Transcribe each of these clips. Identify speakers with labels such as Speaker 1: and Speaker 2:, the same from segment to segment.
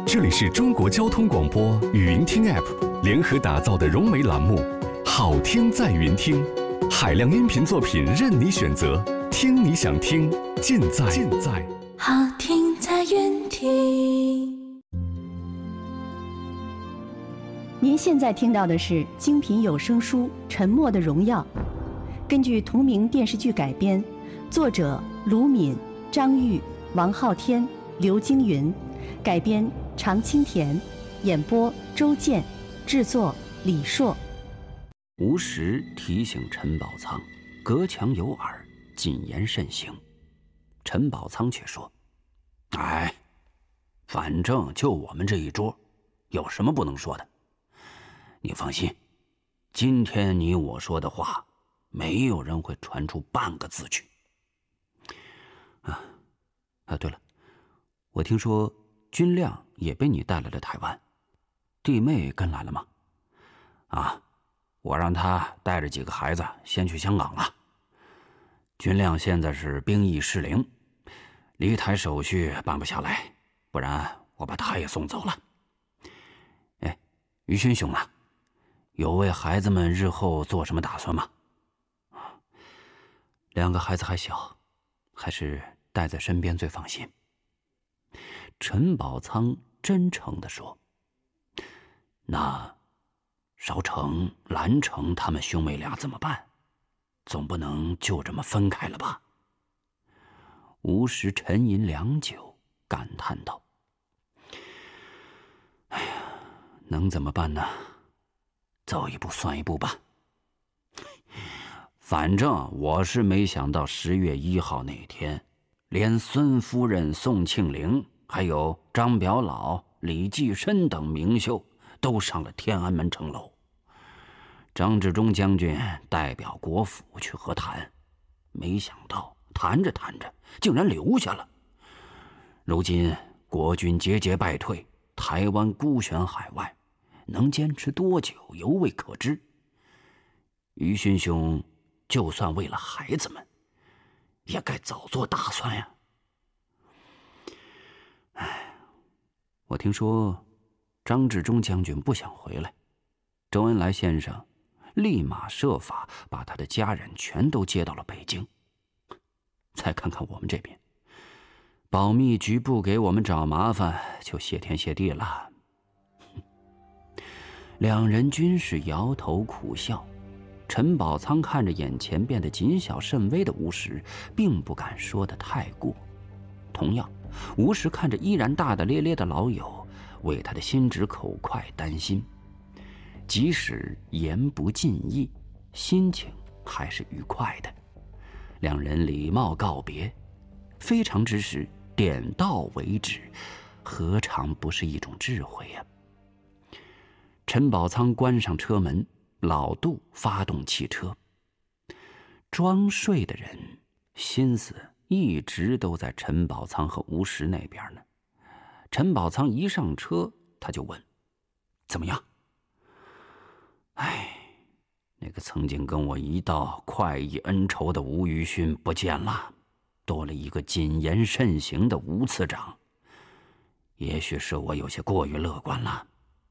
Speaker 1: 这里是中国交通广播语音听 App 联合打造的融媒栏目《好听在云听》，海量音频作品任你选择，听你想听，尽在
Speaker 2: 好听在云听。
Speaker 3: 您现在听到的是精品有声书《沉默的荣耀》，根据同名电视剧改编，作者卢敏、张玉、王昊天、刘京云，改编常青田，演播周健，制作李硕。
Speaker 4: 吴石提醒陈宝仓，隔墙有耳，谨言慎行。陈宝仓却说：“哎，反正就我们这一桌，有什么不能说的？你放心，今天你我说的话，没有人会传出半个字去。”对了，我听说军亮也被你带来了台湾，弟妹跟来了吗？我让他带着几个孩子先去香港了。军亮现在是兵役适龄，离台手续办不下来，不然我把他也送走了。于勋兄呢？有为孩子们日后做什么打算吗？两个孩子还小，还是带在身边最放心。陈宝仓真诚地说：“那邵成、蓝成他们兄妹俩怎么办？总不能就这么分开了吧？”吴石沉吟良久，感叹道：“哎呀，能怎么办呢？走一步算一步吧。反正我是没想到10月1号那天，连孙夫人宋庆龄，还有张表老、李济深等名秀都上了天安门城楼。张治中将军代表国府去和谈，没想到谈着谈着竟然留下了。如今国军节节败退，台湾孤悬海外，能坚持多久犹未可知。于勋兄就算为了孩子们，也该早做打算呀。我听说张治中将军不想回来，周恩来先生立马设法把他的家人全都接到了北京。再看看我们这边，保密局不给我们找麻烦，就谢天谢地了。两人均是摇头苦笑。陈宝仓看着眼前变得谨小慎微的吴石，并不敢说得太过。同样，吴石看着依然大大咧咧的老友，为他的心直口快担心。即使言不尽意，心情还是愉快的。两人礼貌告别，非常之时点到为止，何尝不是一种智慧呀？陈宝仓关上车门，老杜发动汽车。装睡的人心思一直都在陈宝仓和吴石那边呢。陈宝仓一上车，他就问：“怎么样？”那个曾经跟我一道快意恩仇的吴于勋不见了，多了一个谨言慎行的吴次长。也许是我有些过于乐观了。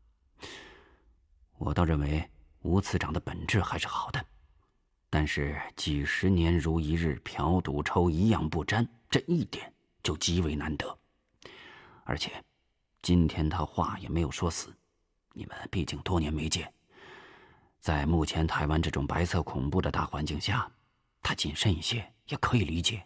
Speaker 4: 我倒认为吴次长的本质还是好的，但是几十年如一日，嫖赌抽一样不沾，这一点就极为难得。而且今天他话也没有说死，你们毕竟多年没见，在目前台湾这种白色恐怖的大环境下，他谨慎一些也可以理解。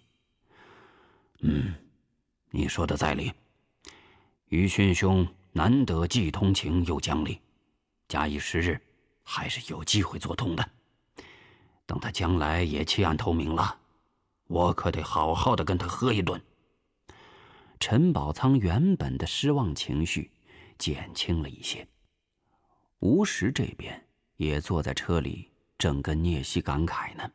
Speaker 4: 你说的在理。于勋兄难得既通情又讲理，假以时日，还是有机会做通的。等他将来也弃暗投明了，我可得好好的跟他喝一顿。陈宝仓原本的失望情绪减轻了一些。吴石这边也坐在车里，正跟聂西感慨呢。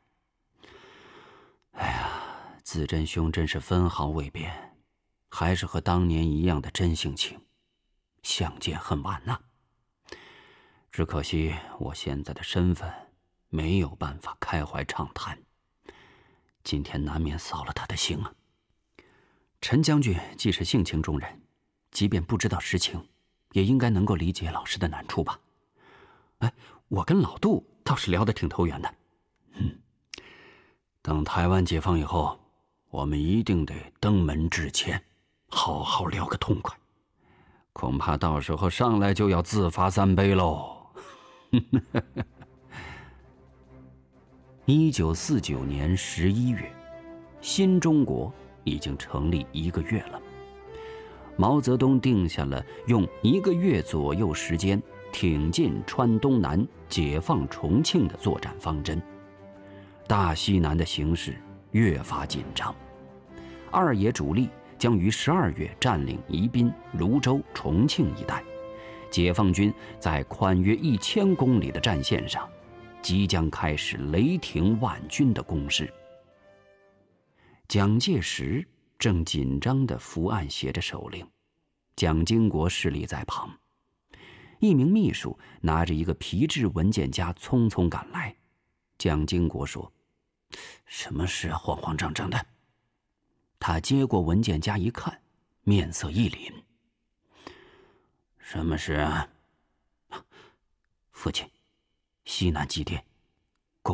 Speaker 4: 子珍兄真是分毫未变，还是和当年一样的真性情，相见恨晚呐。只可惜我现在的身份没有办法开怀畅谈，今天难免扫了他的兴啊。陈将军既是性情中人， 即便不知道实情，也应该能够理解老师的难处吧？哎，我跟老杜倒是聊得挺投缘的。等台湾解放以后，我们一定得登门致歉，好好聊个痛快。恐怕到时候上来就要自罚3杯喽。1949年11月，新中国已经成立1个月了。毛泽东定下了用1个月左右时间挺进川东南、解放重庆的作战方针。大西南的形势越发紧张，二野主力将于12月占领宜宾、泸州、重庆一带，解放军在宽约1000公里的战线上，即将开始雷霆万钧的攻势。蒋介石正紧张地伏案写着手令，蒋经国侍立在旁。一名秘书拿着一个皮质文件夹匆匆赶来。蒋经国说：“什么事啊，慌慌张张的？”他接过文件夹一看，面色一凛。“什么事啊？”“父亲，西南急电，